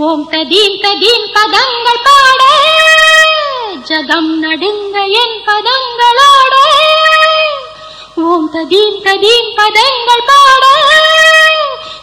ஓம் ததீம் ததீம் பதங்கள் பாட ஜகம் நடுங்க என் பதங்களோட ஓம் ததீம் ததீம் பதங்கள் பாட